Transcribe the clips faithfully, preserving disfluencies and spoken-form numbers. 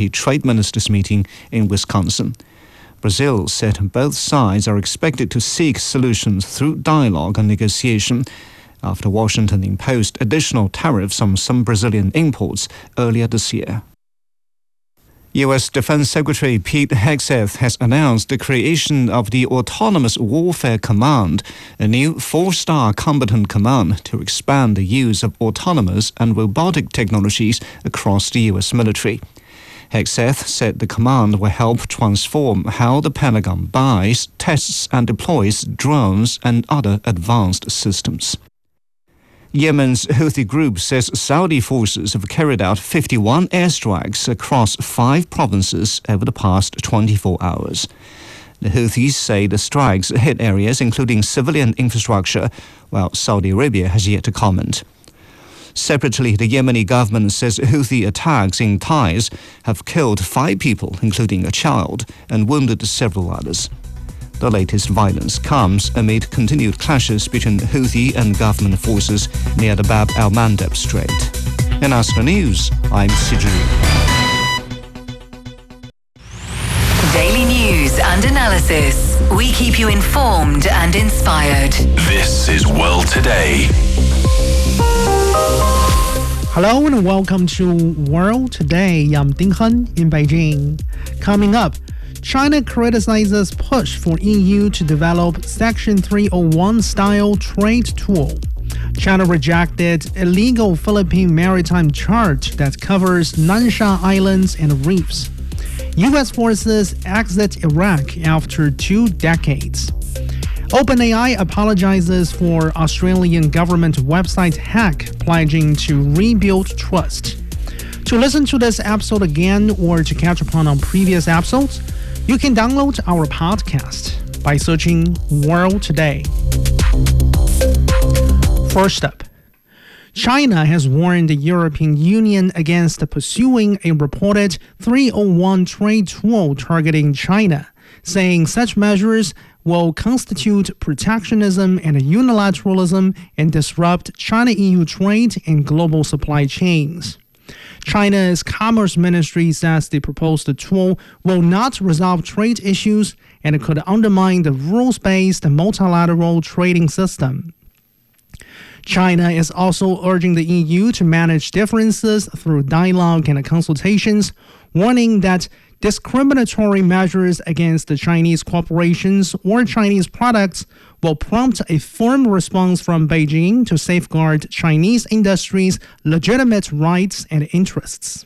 twenty trade ministers meeting in Wisconsin. Brazil said both sides are expected to seek solutions through dialogue and negotiation after Washington imposed additional tariffs on some Brazilian imports earlier this year. U S Defense Secretary Pete Hegseth has announced the creation of the Autonomous Warfare Command, a new four-star combatant command to expand the use of autonomous and robotic technologies across the U S military. Hegseth said the command will help transform how the Pentagon buys, tests and deploys drones and other advanced systems. Yemen's Houthi group says Saudi forces have carried out fifty-one airstrikes across five provinces over the past twenty-four hours. The Houthis say the strikes hit areas including civilian infrastructure, while Saudi Arabia has yet to comment. Separately, the Yemeni government says Houthi attacks in Taiz have killed five people, including a child, and wounded several others. The latest violence comes amid continued clashes between Houthi and government forces near the Bab el-Mandeb Strait. In Astro News, I'm Siju. Daily news and analysis. We keep you informed and inspired. This is World Today. Hello and welcome to World Today. I'm Ding Hen in Beijing. Coming up, China criticizes push for E U to develop Section three oh one style trade tool. China rejected illegal Philippine maritime charge that covers Nansha Islands and reefs. U S forces exit Iraq after two decades. OpenAI apologizes for Australian government website hack, pledging to rebuild trust. To listen to this episode again or to catch up on our previous episodes, you can download our podcast by searching World Today. First up, China has warned the European Union against pursuing a reported three oh one trade tool targeting China, saying such measures will constitute protectionism and unilateralism and disrupt China-E U trade and global supply chains. China's Commerce Ministry says the proposed tool will not resolve trade issues and could undermine the rules-based multilateral trading system. China is also urging the E U to manage differences through dialogue and consultations, warning that discriminatory measures against the Chinese corporations or Chinese products will prompt a firm response from Beijing to safeguard Chinese industry's legitimate rights and interests.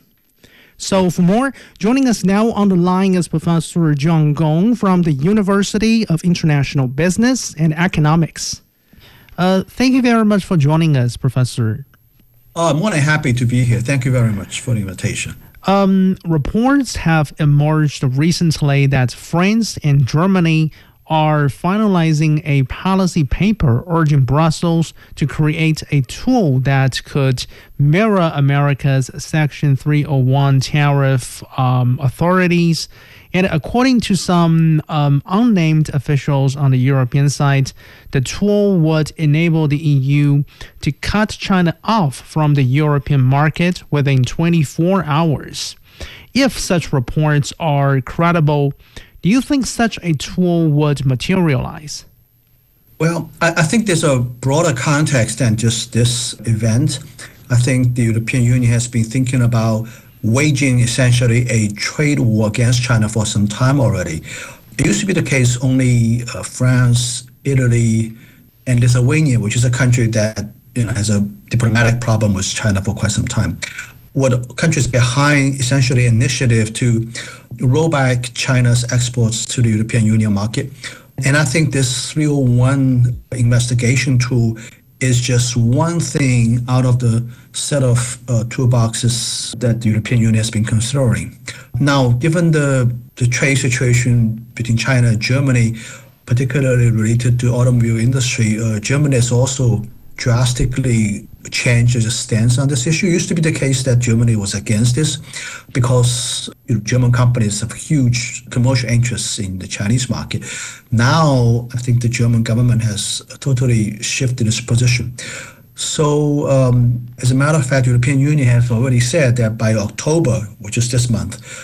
So for more, joining us now on the line is Professor Zhang Gong from the University of International Business and Economics. Uh, thank you very much for joining us, Professor. Oh, I'm more than happy to be here. Thank you very much for the invitation. Um, reports have emerged recently that France and Germany are finalizing a policy paper urging Brussels to create a tool that could mirror America's Section three oh one tariff um, authorities. And according to some um, unnamed officials on the European side, the tool would enable the E U to cut China off from the European market within twenty-four hours. If such reports are credible, do you think such a tool would materialize? Well, I, I think there's a broader context than just this event. I think the European Union has been thinking about waging essentially a trade war against China for some time already. It used to be the case only uh, France, Italy, and Lithuania, which is a country that you know has a diplomatic problem with China for quite some time. What countries behind essentially initiative to roll back China's exports to the European Union market. And I think this three oh one investigation tool is just one thing out of the set of uh, toolboxes that the European Union has been considering. Now, given the, the trade situation between China and Germany, particularly related to automobile industry, uh, Germany has also drastically changed its stance on this issue. It used to be the case that Germany was against this because you know, German companies have huge commercial interests in the Chinese market. Now, I think the German government has totally shifted its position. So, um, as a matter of fact, the European Union has already said that by October, which is this month,